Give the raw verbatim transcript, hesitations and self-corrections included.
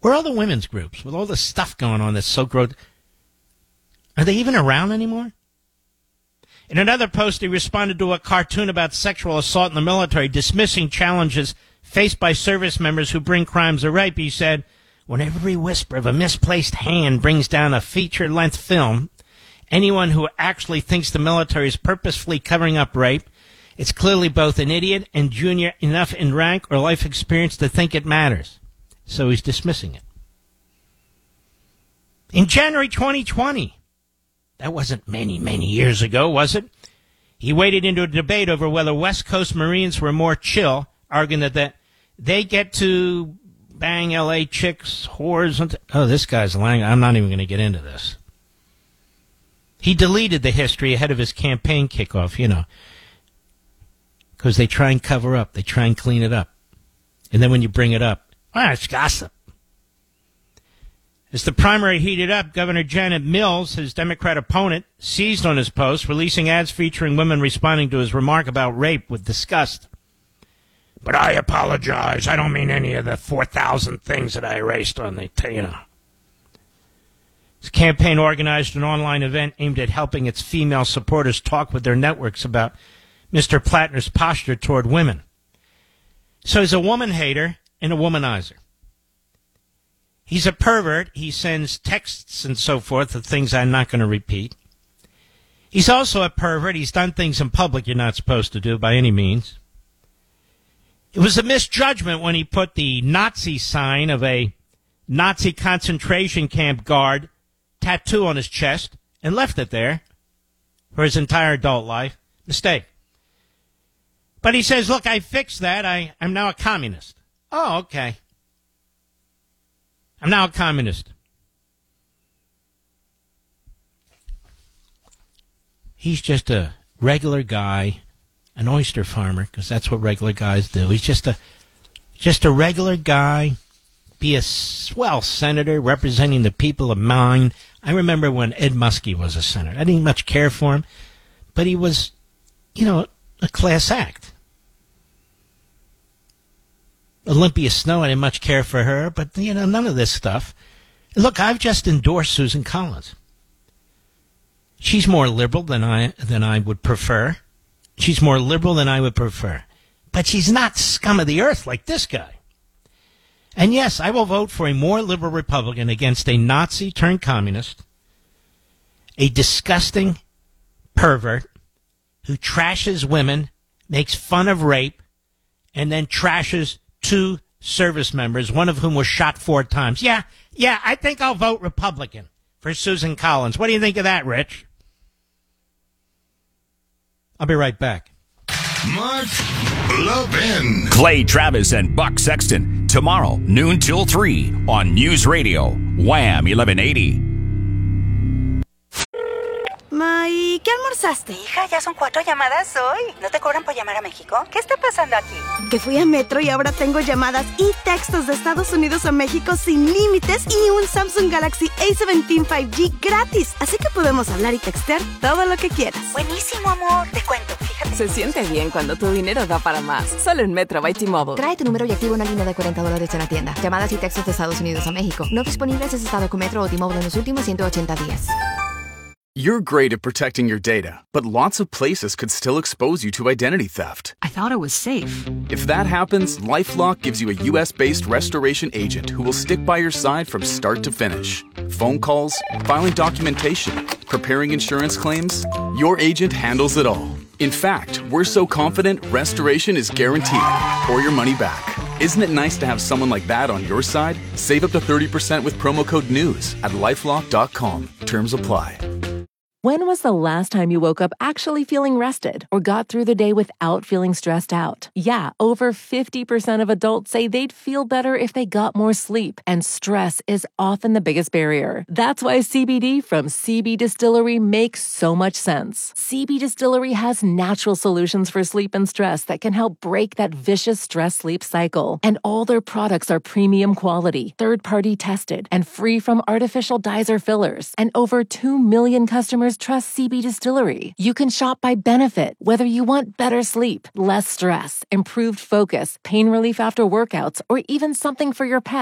Where are all the women's groups with all this stuff going on that's so gross? Are they even around anymore? In another post, he responded to a cartoon about sexual assault in the military, dismissing challenges faced by service members who bring crimes of rape. He said, when every whisper of a misplaced hand brings down a feature-length film, anyone who actually thinks the military is purposefully covering up rape, it's clearly both an idiot and junior enough in rank or life experience to think it matters. So he's dismissing it. In January twenty twenty, that wasn't many, many years ago, was it? He waded into a debate over whether West Coast Marines were more chill, arguing that, that they get to bang L A chicks, whores. And th- oh, this guy's lying. I'm not even going to get into this. He deleted the history ahead of his campaign kickoff, you know, because they try and cover up. They try and clean it up. And then when you bring it up, ah, it's gossip. As the primary heated up, Governor Janet Mills, his Democrat opponent, seized on his post, releasing ads featuring women responding to his remark about rape with disgust. But I apologize. I don't mean any of the four thousand things that I erased on the, you know. His campaign organized an online event aimed at helping its female supporters talk with their networks about Mister Plattner's posture toward women. So he's a woman hater and a womanizer. He's a pervert. He sends texts and so forth of things I'm not going to repeat. He's also a pervert. He's done things in public you're not supposed to do by any means. It was a misjudgment when he put the Nazi sign of a Nazi concentration camp guard tattoo on his chest and left it there for his entire adult life. Mistake. But he says, look, I fixed that. I, I'm now a communist. Oh, okay. I'm now a communist. He's just a regular guy, an oyster farmer, because that's what regular guys do. He's just a just a regular guy, be a swell senator representing the people of mine. I remember when Ed Muskie was a senator. I didn't much care for him, but he was, you know, a class act. Olympia Snow, I didn't much care for her, but, you know, none of this stuff. Look, I've just endorsed Susan Collins. She's more liberal than I than I would prefer. She's more liberal than I would prefer. But she's not scum of the earth like this guy. And yes, I will vote for a more liberal Republican against a Nazi-turned-communist, a disgusting pervert who trashes women, makes fun of rape, and then trashes two service members, one of whom was shot four times. Yeah, yeah, I think I'll vote Republican for Susan Collins. What do you think of that, Rich? I'll be right back. Mark Levin. Clay Travis and Buck Sexton. Tomorrow, noon till three on News Radio, Wham eleven eighty. Ma, ¿y qué almorzaste? Hija, ya son cuatro llamadas hoy. ¿No te cobran por llamar a México? ¿Qué está pasando aquí? Que fui a Metro y ahora tengo llamadas y textos de Estados Unidos a México sin límites y un Samsung Galaxy A diecisiete cinco G gratis. Así que podemos hablar y textear todo lo que quieras. Buenísimo, amor. Te cuento, fíjate. Se siente bien cuando tu dinero da para más. Solo en Metro by T-Mobile. Trae tu número y activa una línea de cuarenta dólares en la tienda. Llamadas y textos de Estados Unidos a México. No disponibles en estado con Metro o T-Mobile en los últimos ciento ochenta días. You're great at protecting your data, but lots of places could still expose you to identity theft. I thought it was safe. If that happens, LifeLock gives you a U S-based restoration agent who will stick by your side from start to finish. Phone calls, filing documentation, preparing insurance claims, your agent handles it all. In fact, we're so confident restoration is guaranteed or your money back. Isn't it nice to have someone like that on your side? Save up to thirty percent with promo code NEWS at lifelock dot com. Terms apply. When was the last time you woke up actually feeling rested or got through the day without feeling stressed out? Yeah, over fifty percent of adults say they'd feel better if they got more sleep, and stress is often the biggest barrier. That's why C B D from C B Distillery makes so much sense. C B Distillery has natural solutions for sleep and stress that can help break that vicious stress-sleep cycle. And all their products are premium quality, third-party tested, and free from artificial dyes or fillers. And over two million customers trust C B Distillery. You can shop by benefit, whether you want better sleep, less stress, improved focus, pain relief after workouts, or even something for your pet.